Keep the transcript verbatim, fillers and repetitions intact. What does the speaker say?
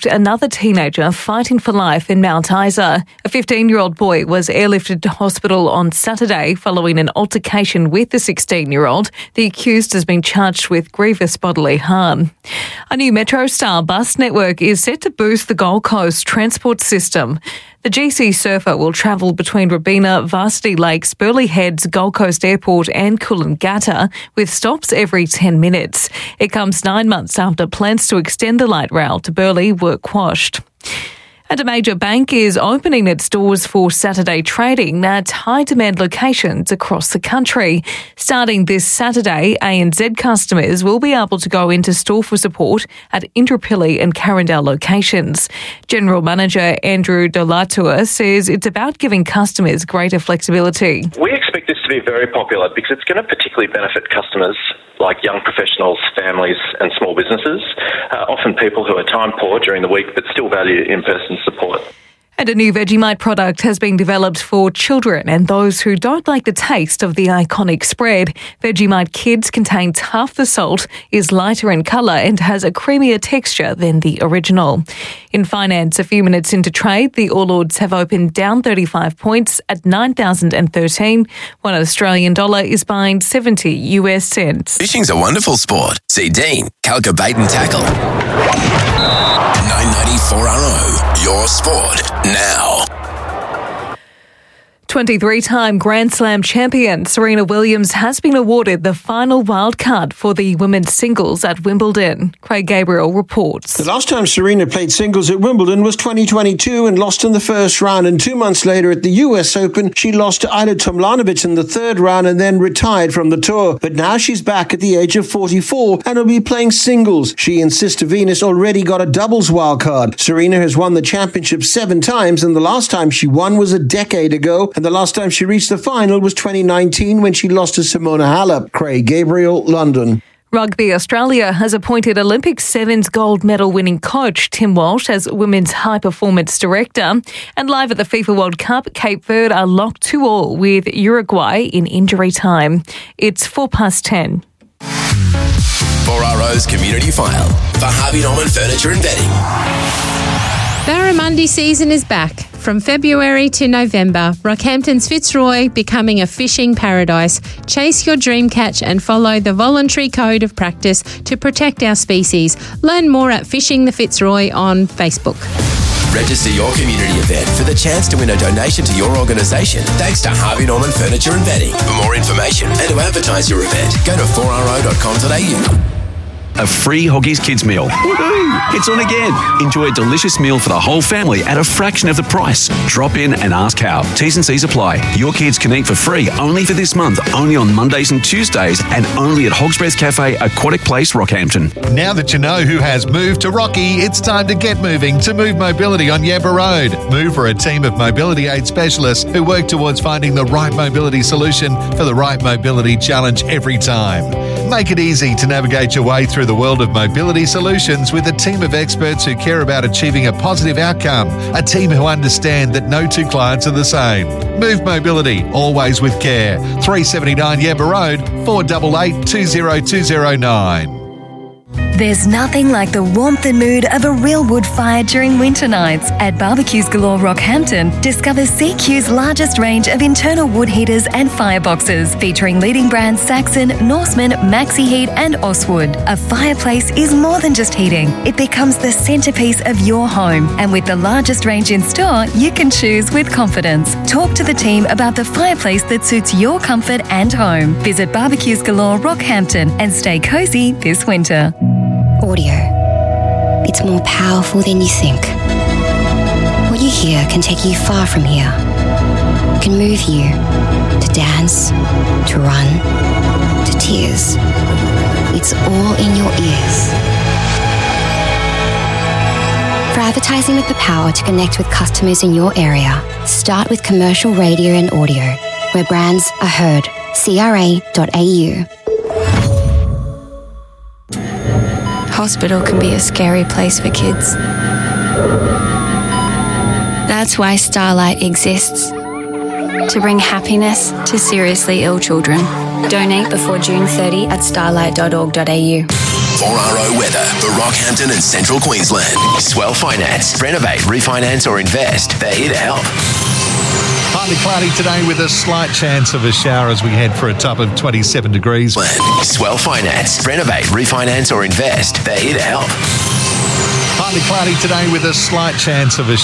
booked another teenager fighting for life in Mount Isa. A fifteen-year-old boy was airlifted to hospital on Saturday following an altercation with the sixteen-year-old. The accused has been charged with grievous bodily harm. A new Metrostar bus network is set to boost the Gold Coast transport system. The G C Surfer will travel between Robina, Varsity Lakes, Burleigh Heads, Gold Coast Airport and Coolangatta with stops every ten minutes. It comes nine months after plans to extend the light rail to Burleigh were quashed. And a major bank is opening its doors for Saturday trading at high-demand locations across the country. Starting this Saturday, A N Z customers will be able to go into store for support at Indooroopilly and Carindale locations. General Manager Andrew Delatua says it's about giving customers greater flexibility. We expect this to be very popular because it's going to particularly benefit customers like young professionals, families and small businesses, uh, often people who are time poor during the week but still value in-person support. And a new Vegemite product has been developed for children and those who don't like the taste of the iconic spread. Vegemite Kids contains half the salt, is lighter in colour and has a creamier texture than the original. In finance, a few minutes into trade, the All Ords have opened down thirty-five points at nine thousand thirteen. One Australian dollar is buying seventy U S cents. Fishing's a wonderful sport. See Dean, Calca Bait and Tackle. nine ninety-four R O, your sport now. twenty-three-time Grand Slam champion Serena Williams has been awarded the final wildcard for the women's singles at Wimbledon. Craig Gabriel reports. The last time Serena played singles at Wimbledon was twenty twenty-two and lost in the first round, and two months later at the U S Open she lost to Ajla Tomljanovic in the third round and then retired from the tour. But now she's back at the age of forty-four and will be playing singles. She and Sister Venus already got a doubles wildcard. Serena has won the championship seven times, and the last time she won was a decade ago, and the last time she reached the final was twenty nineteen when she lost to Simona Halep. Craig Gabriel, London. Rugby Australia has appointed Olympic Sevens gold medal winning coach Tim Walsh as Women's High Performance Director. And live at the FIFA World Cup, Cape Verde are locked to all with Uruguay in injury time. It's four past ten. four R O's Community File for Harvey Norman Furniture and Bedding. Barramundi season is back. From February to November, Rockhampton's Fitzroy becoming a fishing paradise. Chase your dream catch and follow the voluntary code of practice to protect our species. Learn more at Fishing the Fitzroy on Facebook. Register your community event for the chance to win a donation to your organisation thanks to Harvey Norman Furniture and Bedding. For more information and to advertise your event, go to four r o dot com dot a u. A free Hoggies Kids meal. Woohoo! It's on again. Enjoy a delicious meal for the whole family at a fraction of the price. Drop in and ask how. T's and C's apply. Your kids can eat for free only for this month, only on Mondays and Tuesdays, and only at Hog's Breath Cafe, Aquatic Place, Rockhampton. Now that you know who has moved to Rocky, it's time to get moving to Move Mobility on Yabba Road. Move are a team of mobility aid specialists who work towards finding the right mobility solution for the right mobility challenge every time. Make it easy to navigate your way through the world of mobility solutions with a team of experts who care about achieving a positive outcome, a team who understand that no two clients are the same. Move Mobility, always with care. three seventy-nine Yabba Road, four eight eight, two zero two zero nine. There's nothing like the warmth and mood of a real wood fire during winter nights. At Barbecues Galore Rockhampton, discover C Q's largest range of internal wood heaters and fireboxes, featuring leading brands Saxon, Norseman, Maxi Heat and Oswood. A fireplace is more than just heating. It becomes the centerpiece of your home. And with the largest range in store, you can choose with confidence. Talk to the team about the fireplace that suits your comfort and home. Visit Barbecues Galore Rockhampton and stay cozy this winter. Audio. It's more powerful than you think. What you hear can take you far from here. It can move you to dance, to run, to tears. It's all in your ears. For advertising with the power to connect with customers in your area, start with commercial radio and audio, where brands are heard. C R A dot A U. Hospital can be a scary place for kids. That's why Starlight exists. To bring happiness to seriously ill children. Donate before June thirtieth at starlight dot org dot a u. four R O weather for Rockhampton and Central Queensland. Swell Finance. Renovate, refinance or invest. They're here to help. Partly cloudy today with a slight chance of a shower as we head for a top of twenty-seven degrees. Swell Finance. Renovate, refinance or invest. They're here to help. Partly cloudy today with a slight chance of a